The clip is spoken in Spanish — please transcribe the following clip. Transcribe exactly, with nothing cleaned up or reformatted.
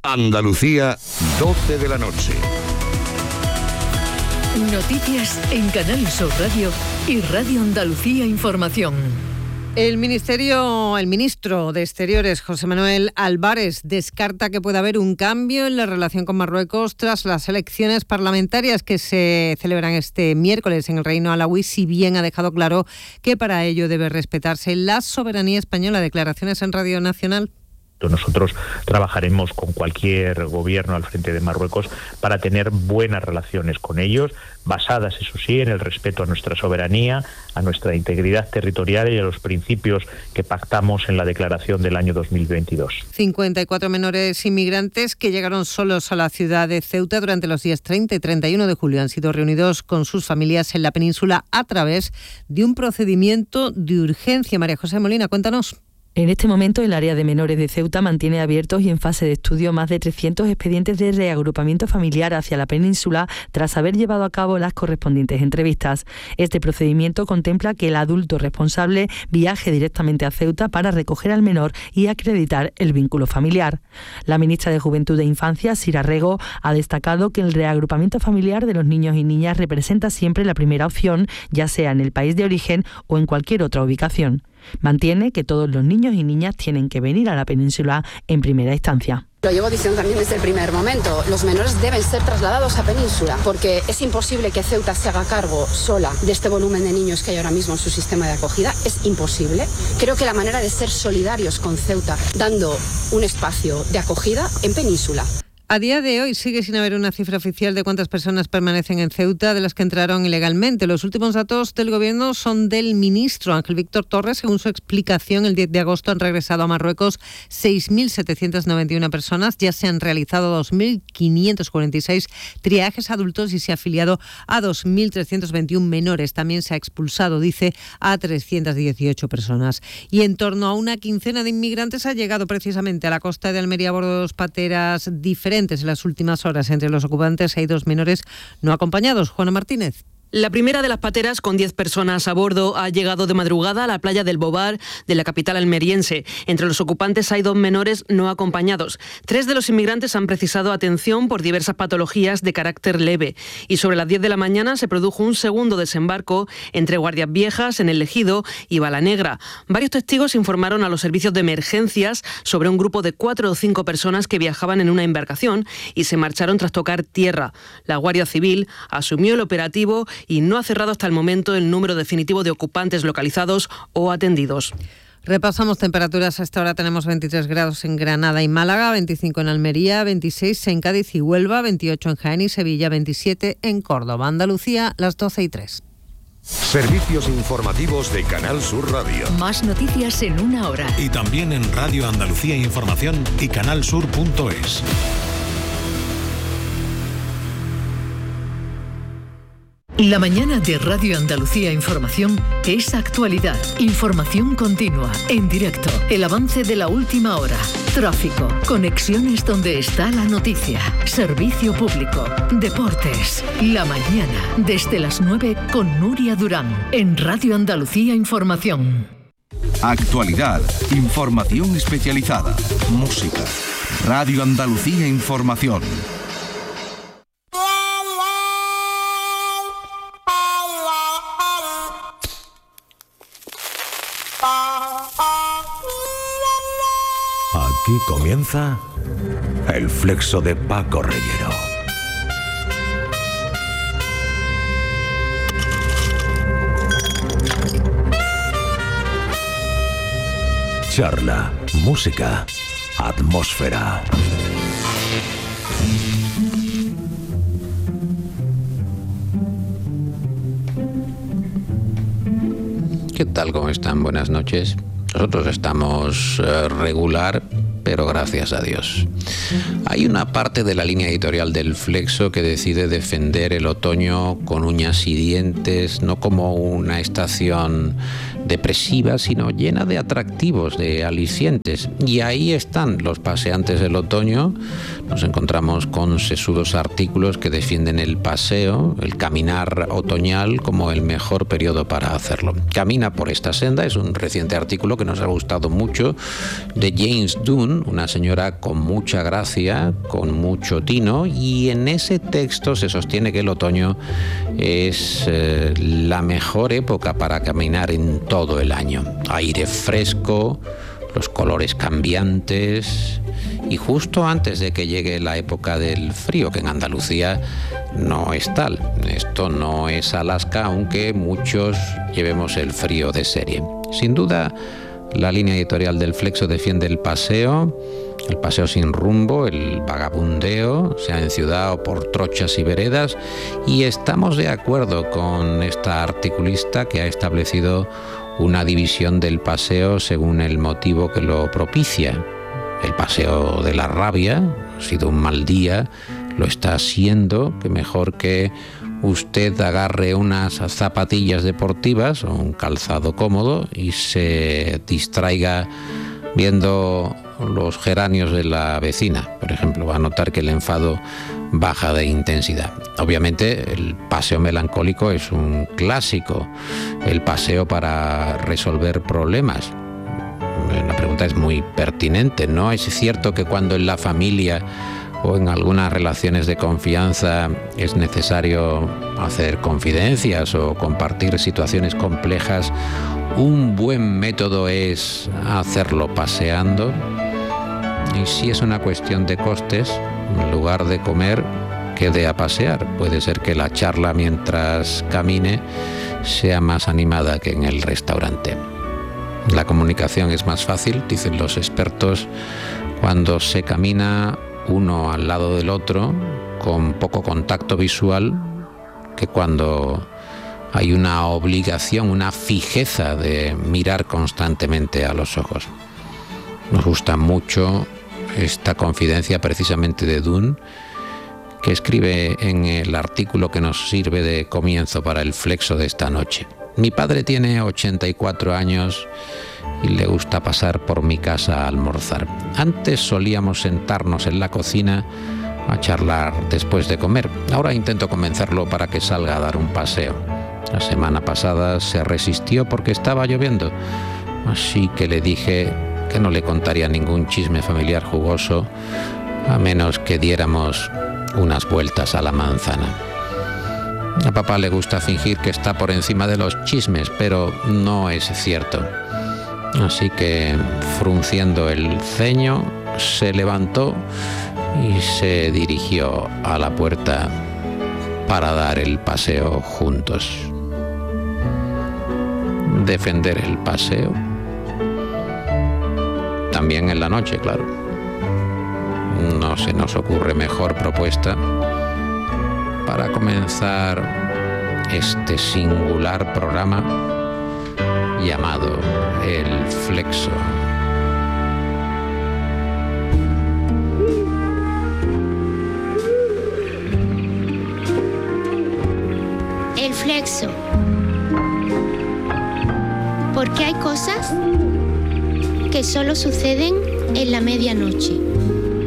Andalucía, doce de la noche. Noticias en Canal Sur Radio y Radio Andalucía Información. El ministerio, el ministro de Exteriores, José Manuel Álvarez, descarta que pueda haber un cambio en la relación con Marruecos tras las elecciones parlamentarias que se celebran este miércoles en el Reino Alauí, si bien ha dejado claro que para ello debe respetarse la soberanía española. Declaraciones en Radio Nacional. Nosotros trabajaremos con cualquier gobierno al frente de Marruecos para tener buenas relaciones con ellos, basadas, eso sí, en el respeto a nuestra soberanía, a nuestra integridad territorial y a los principios que pactamos en la declaración del año dos mil veintidós. cincuenta y cuatro menores inmigrantes que llegaron solos a la ciudad de Ceuta durante los días treinta y treinta y uno de julio han sido reunidos con sus familias en la península a través de un procedimiento de urgencia. María José Molina, cuéntanos. En este momento, el área de menores de Ceuta mantiene abiertos y en fase de estudio más de trescientos expedientes de reagrupamiento familiar hacia la península tras haber llevado a cabo las correspondientes entrevistas. Este procedimiento contempla que el adulto responsable viaje directamente a Ceuta para recoger al menor y acreditar el vínculo familiar. La ministra de Juventud e Infancia, Sira Rego, ha destacado que el reagrupamiento familiar de los niños y niñas representa siempre la primera opción, ya sea en el país de origen o en cualquier otra ubicación. Mantiene que todos los niños y niñas tienen que venir a la península en primera instancia. Lo llevo diciendo también desde el primer momento. Los menores deben ser trasladados a península porque es imposible que Ceuta se haga cargo sola de este volumen de niños que hay ahora mismo en su sistema de acogida. Es imposible. Creo que la manera de ser solidarios con Ceuta, dando un espacio de acogida en península. A día de hoy sigue sin haber una cifra oficial de cuántas personas permanecen en Ceuta de las que entraron ilegalmente. Los últimos datos del Gobierno son del ministro Ángel Víctor Torres. Según su explicación, el diez de agosto han regresado a Marruecos seis mil setecientas noventa y una personas. Ya se han realizado dos mil quinientos cuarenta y seis triajes adultos y se ha afiliado a dos mil trescientos veintiuno menores. También se ha expulsado, dice, a trescientas dieciocho personas. Y en torno a una quincena de inmigrantes ha llegado precisamente a la costa de Almería a bordo de dos pateras diferentes. En las últimas horas, entre los ocupantes hay dos menores no acompañados. Juana Martínez. La primera de las pateras, con diez personas a bordo, ha llegado de madrugada a la playa del Bobar de la capital almeriense. Entre los ocupantes hay dos menores no acompañados. Tres de los inmigrantes han precisado atención por diversas patologías de carácter leve. Y sobre las diez de la mañana se produjo un segundo desembarco entre Guardias Viejas, en El Ejido, y Balanegra. Varios testigos informaron a los servicios de emergencias sobre un grupo de cuatro o cinco personas que viajaban en una embarcación y se marcharon tras tocar tierra. La Guardia Civil asumió el operativo y no ha cerrado hasta el momento el número definitivo de ocupantes localizados o atendidos. Repasamos temperaturas. A esta hora tenemos veintitrés grados en Granada y Málaga, veinticinco en Almería, veintiséis en Cádiz y Huelva, veintiocho en Jaén y Sevilla, veintisiete en Córdoba. Andalucía, las doce y tres. Servicios informativos de Canal Sur Radio. Más noticias en una hora. Y también en Radio Andalucía Información y canalsur punto es. La mañana de Radio Andalucía Información es actualidad, información continua, en directo, el avance de la última hora, tráfico, conexiones donde está la noticia, servicio público, deportes. La mañana, desde las nueve con Nuria Durán, en Radio Andalucía Información. Actualidad, información especializada, música. Radio Andalucía Información. Aquí comienza el flexo de Paco Reyero. Charla, música, atmósfera. ¿Qué tal? ¿Cómo están? Buenas noches. Nosotros estamos eh, regular, pero gracias a Dios. Hay una parte de la línea editorial del Flexo que decide defender el otoño con uñas y dientes, no como una estación depresiva, sino llena de atractivos, de alicientes. Y ahí están los paseantes del otoño. Nos encontramos con sesudos artículos que defienden el paseo, el caminar otoñal como el mejor periodo para hacerlo. Camina por esta senda es un reciente artículo que nos ha gustado mucho de James Dunn, León, una señora con mucha gracia, con mucho tino, y en ese texto se sostiene que el otoño es eh, la mejor época para caminar en todo el año. Aire fresco, los colores cambiantes, y justo antes de que llegue la época del frío, que en Andalucía no es tal. Esto no es Alaska, aunque muchos llevemos el frío de serie. Sin duda, la línea editorial del Flexo defiende el paseo, el paseo sin rumbo, el vagabundeo, sea en ciudad o por trochas y veredas, y estamos de acuerdo con esta articulista que ha establecido una división del paseo según el motivo que lo propicia. El paseo de la rabia, ha sido un mal día, lo está siendo, que mejor que usted agarre unas zapatillas deportivas o un calzado cómodo y se distraiga viendo los geranios de la vecina, por ejemplo. Va a notar que el enfado baja de intensidad. Obviamente el paseo melancólico es un clásico, el paseo para resolver problemas. La pregunta es muy pertinente, ¿no? Es cierto que cuando en la familia o en algunas relaciones de confianza es necesario hacer confidencias o compartir situaciones complejas, un buen método es hacerlo paseando. Y si es una cuestión de costes, en lugar de comer, quede a pasear. Puede ser que la charla mientras camine sea más animada que en el restaurante. La comunicación es más fácil, dicen los expertos, cuando se camina uno al lado del otro con poco contacto visual, que cuando hay una obligación, una fijeza de mirar constantemente a los ojos. Nos gusta mucho esta confidencia precisamente de Dunn, que escribe en el artículo que nos sirve de comienzo para el Flexo de esta noche. Mi padre tiene ochenta y cuatro años y le gusta pasar por mi casa a almorzar. Antes solíamos sentarnos en la cocina a charlar después de comer. Ahora intento convencerlo para que salga a dar un paseo. La semana pasada se resistió porque estaba lloviendo, así que le dije que no le contaría ningún chisme familiar jugoso a menos que diéramos unas vueltas a la manzana. A papá le gusta fingir que está por encima de los chismes, pero no es cierto. Así que, frunciendo el ceño, se levantó y se dirigió a la puerta para dar el paseo juntos. Defender el paseo, también en la noche, claro. No se nos ocurre mejor propuesta para comenzar este singular programa llamado El Flexo. El Flexo. Porque hay cosas que solo suceden en la medianoche.